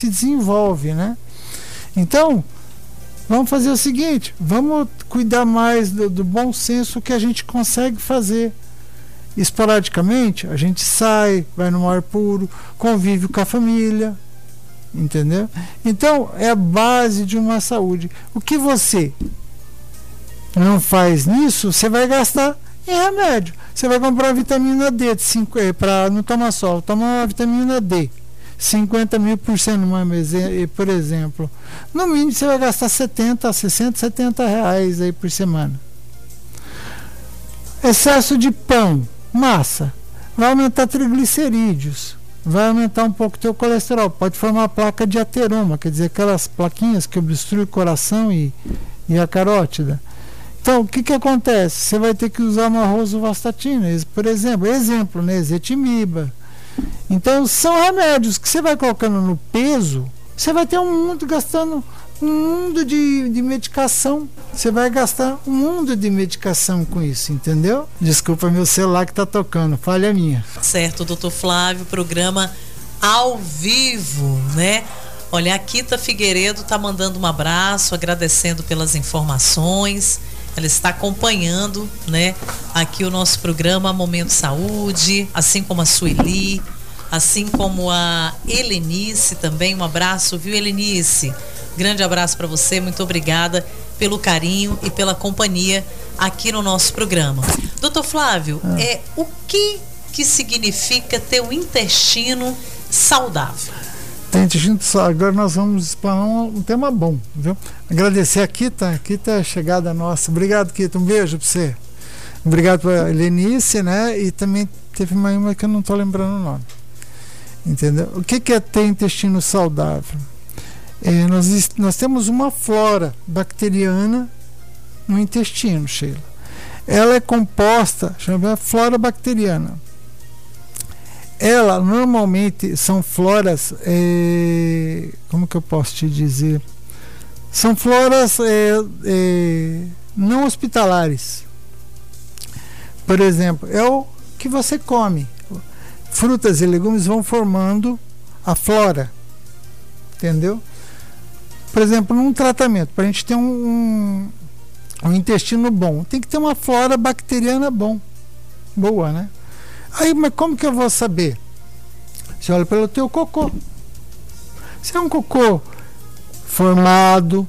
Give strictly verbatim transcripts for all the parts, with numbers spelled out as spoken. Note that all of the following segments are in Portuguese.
se desenvolve, né? Então, vamos fazer o seguinte, vamos cuidar mais do, do bom senso que a gente consegue fazer. Esporadicamente, a gente sai, vai no ar puro, convive com a família, entendeu? Então, é a base de uma saúde. O que você não faz nisso, você vai gastar em remédio. Você vai comprar vitamina D para não tomar sol, tomar uma vitamina D. cinquenta mil por cento, por exemplo. No mínimo você vai gastar setenta, sessenta, setenta reais aí por semana. Excesso de pão, massa, vai aumentar triglicerídeos, vai aumentar um pouco o teu colesterol, pode formar placa de ateroma, quer dizer, aquelas plaquinhas que obstruem o coração e, e a carótida. Então, o que que acontece? Você vai ter que usar uma rosuvastatina, por exemplo, exemplo, né, ezetimiba. Então são remédios que você vai colocando no peso, você vai ter um mundo gastando um mundo de, de medicação, você vai gastar um mundo de medicação com isso, entendeu? Desculpa meu celular que tá tocando, falha minha. Certo, doutor Flávio, programa ao vivo, né? Olha, a Kita Figueiredo tá mandando um abraço, agradecendo pelas informações. Ela está acompanhando, né, aqui o nosso programa Momento Saúde, assim como a Sueli, assim como a Helenice também. Um abraço, viu, Helenice? Grande abraço para você, muito obrigada pelo carinho e pela companhia aqui no nosso programa. doutor Flávio, ah. é, o que, que significa ter um intestino saudável? Agora nós vamos explanar um, um tema bom, viu? Agradecer a Kita, Kita é a chegada nossa. Obrigado, Kita, um beijo para você. Obrigado para a Helenice, né? E também teve uma, uma que eu não estou lembrando o nome. Entendeu? O que, que é ter intestino saudável? É, nós, nós temos uma flora bacteriana no intestino, Sheila. Ela é composta, chama flora bacteriana. Ela normalmente são floras, é, como que eu posso te dizer? São floras é, é, não hospitalares. Por exemplo, é o que você come. Frutas e legumes vão formando a flora. Entendeu? Por exemplo, num tratamento, para a gente ter um, um, um intestino bom, tem que ter uma flora bacteriana bom, boa, né? Aí, mas como que eu vou saber? Você olha pelo teu cocô. Se é um cocô formado,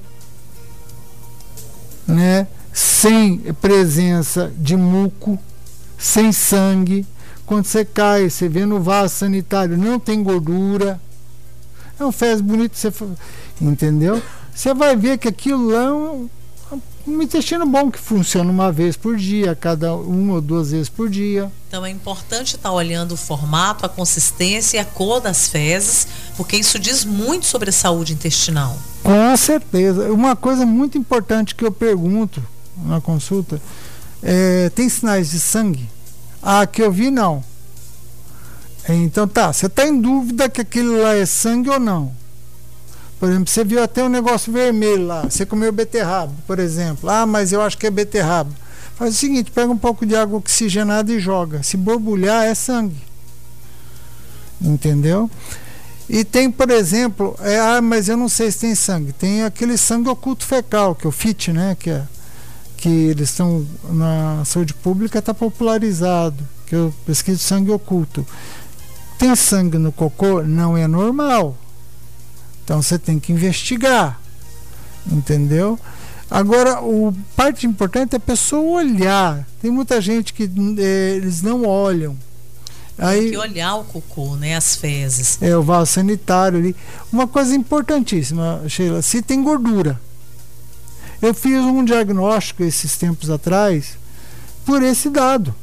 né, sem presença de muco, sem sangue, quando você cai, você vê no vaso sanitário, não tem gordura, é um fezes bonito, você, entendeu? Você vai ver que aquilo é um, um intestino bom que funciona uma vez por dia, cada uma ou duas vezes por dia. Então é importante estar olhando o formato, a consistência e a cor das fezes, porque isso diz muito sobre a saúde intestinal. Com certeza. Uma coisa muito importante que eu pergunto na consulta é, tem sinais de sangue? Ah, que eu vi não. Então tá, você está em dúvida que aquilo lá é sangue ou não? Por exemplo, você viu até um negócio vermelho lá, você comeu beterraba, por exemplo. Ah, mas eu acho que é beterraba. Faz o seguinte, pega um pouco de água oxigenada e joga. Se borbulhar, é sangue. Entendeu? E tem, por exemplo, é, ah, mas eu não sei se tem sangue. Tem aquele sangue oculto fecal, que é o F I T, né? Que, é, que eles estão na saúde pública, está popularizado, que eu pesquiso sangue oculto. Tem sangue no cocô? Não é normal. Então você tem que investigar, entendeu? Agora, o parte importante é a pessoa olhar. Tem muita gente que é, eles não olham. Aí, tem que olhar o cocô, né? As fezes. É, o vaso sanitário ali. Uma coisa importantíssima, Sheila, se tem gordura. Eu fiz um diagnóstico esses tempos atrás por esse dado.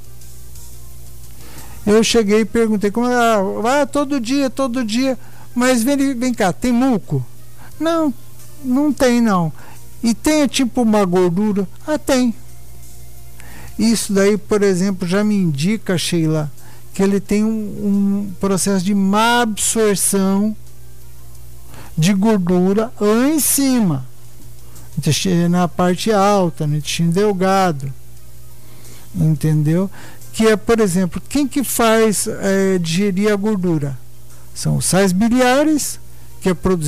Eu cheguei e perguntei, como ah, ah, todo dia, todo dia. Mas vem, vem cá, tem muco? Não, não tem não. E tem tipo uma gordura? Ah, tem. Isso daí, por exemplo, já me indica, Sheila, que ele tem um, um processo de má absorção de gordura lá em cima, na parte alta, no intestino delgado. Entendeu? Que é, por exemplo, quem que faz é, digerir a gordura? São os sais biliares que é produzido